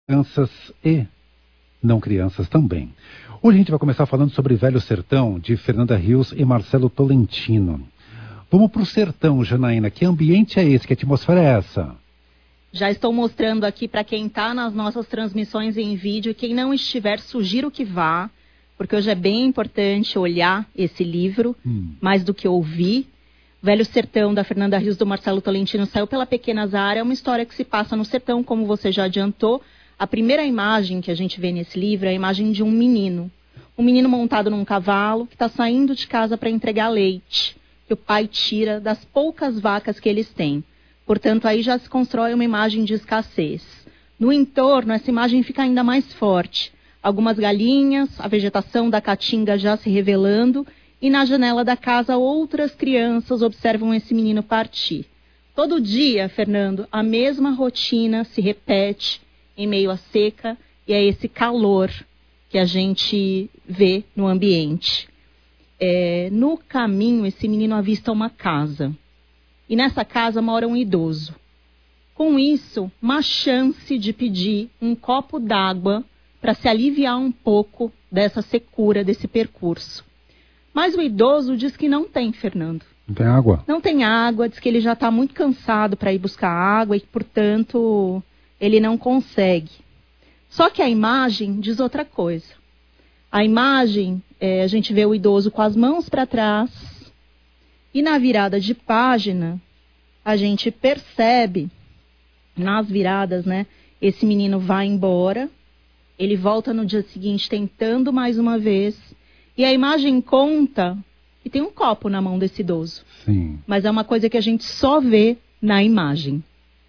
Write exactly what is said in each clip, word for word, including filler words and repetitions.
Crianças e não crianças também. Hoje a gente vai começar falando sobre Velho Sertão, de Fernanda Rios e Marcelo Tolentino. Vamos para o sertão, Janaína. Que ambiente é esse? Que atmosfera é essa? Já estou mostrando aqui para quem está nas nossas transmissões em vídeo. E quem não estiver, sugiro que vá, porque hoje é bem importante olhar esse livro, hum. mais do que ouvir. Velho Sertão, da Fernanda Rios, do Marcelo Tolentino, saiu pela Pequena Zara. É uma história que se passa no sertão, como você já adiantou. A primeira imagem que a gente vê nesse livro é a imagem de um menino. Um menino montado num cavalo que está saindo de casa para entregar leite, que o pai tira das poucas vacas que eles têm. Portanto, aí já se constrói uma imagem de escassez. No entorno, essa imagem fica ainda mais forte. Algumas galinhas, a vegetação da caatinga já se revelando, e na janela da casa outras crianças observam esse menino partir. Todo dia, Fernando, a mesma rotina se repete em meio à seca, e é esse calor que a gente vê no ambiente. É, no caminho, esse menino avista uma casa. E nessa casa mora um idoso. Com isso, uma chance de pedir um copo d'água para se aliviar um pouco dessa secura, desse percurso. Mas o idoso diz que não tem, Fernando. Não tem água? Não tem água, diz que ele já está muito cansado para ir buscar água e que, portanto, ele não consegue. Só que a imagem diz outra coisa. A imagem, é, a gente vê o idoso com as mãos para trás e na virada de página a gente percebe, nas viradas, né, esse menino vai embora, ele volta no dia seguinte tentando mais uma vez e a imagem conta que tem um copo na mão desse idoso. Sim. Mas é uma coisa que a gente só vê na imagem.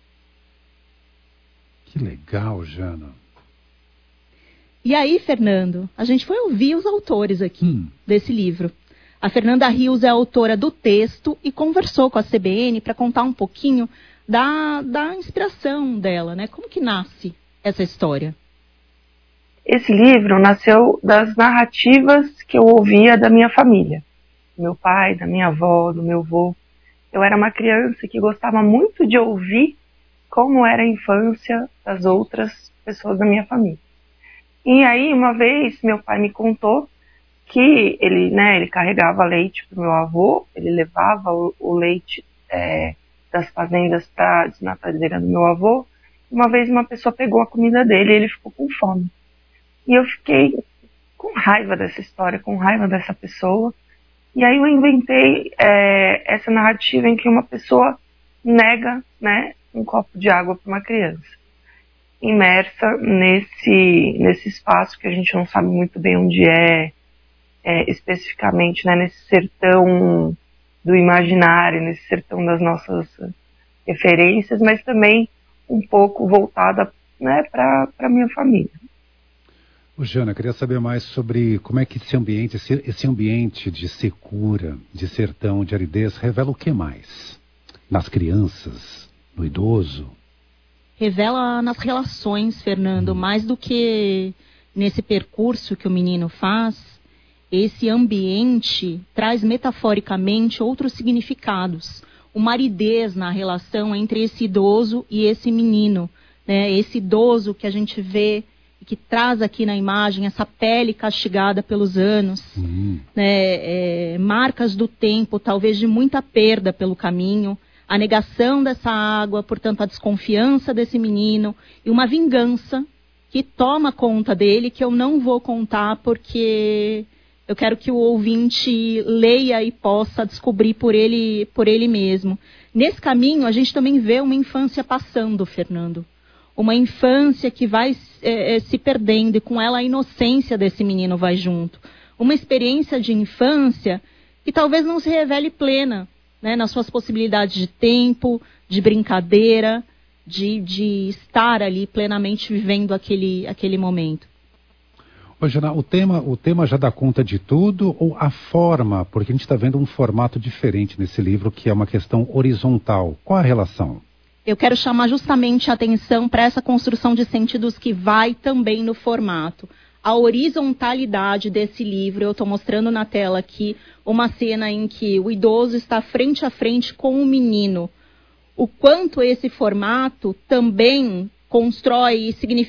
Que legal, Jana. E aí, Fernando, a gente foi ouvir os autores aqui hum. desse livro. A Fernanda Rios é autora do texto e conversou com a C B N para contar um pouquinho da, da inspiração dela, né? Como que nasce essa história? Esse livro nasceu das narrativas que eu ouvia da minha família. Do meu pai, da minha avó, do meu avô. Eu era uma criança que gostava muito de ouvir como era a infância das outras pessoas da minha família. E aí, uma vez, meu pai me contou que ele, né, ele carregava leite para o meu avô, ele levava o, o leite é, das fazendas para a desnatadeira do meu avô. Uma vez uma pessoa pegou a comida dele e ele ficou com fome. E eu fiquei com raiva dessa história, com raiva dessa pessoa. E aí eu inventei é, essa narrativa em que uma pessoa nega, né, um copo de água para uma criança, imersa nesse, nesse espaço que a gente não sabe muito bem onde é, é especificamente, né, nesse sertão do imaginário, nesse sertão das nossas referências, mas também um pouco voltada, né, para a minha família. Ô, Jana, queria saber mais sobre como é que esse ambiente, esse, esse ambiente de secura, de sertão, de aridez, revela o que mais? Nas crianças, no idoso? Revela nas relações, Fernando, hum. mais do que nesse percurso que o menino faz, esse ambiente traz metaforicamente outros significados. Uma aridez na relação entre esse idoso e esse menino, né? Esse idoso que a gente vê e que traz aqui na imagem essa pele castigada pelos anos, hum. né? É, marcas do tempo, talvez de muita perda pelo caminho, a negação dessa água, portanto a desconfiança desse menino e uma vingança que toma conta dele, que eu não vou contar porque eu quero que o ouvinte leia e possa descobrir por ele, por ele mesmo. Nesse caminho a gente também vê uma infância passando, Fernando. Uma infância que vai é, se perdendo e com ela a inocência desse menino vai junto. Uma experiência de infância que talvez não se revele plena, né, nas suas possibilidades de tempo, de brincadeira, de, de estar ali plenamente vivendo aquele, aquele momento. Ô, Jana, o tema, o tema já dá conta de tudo ou a forma? Porque a gente está vendo um formato diferente nesse livro, que é uma questão horizontal. Qual a relação? Eu quero chamar justamente a atenção para essa construção de sentidos que vai também no formato. A horizontalidade desse livro, eu estou mostrando na tela aqui uma cena em que o idoso está frente a frente com o menino. O quanto esse formato também constrói e significa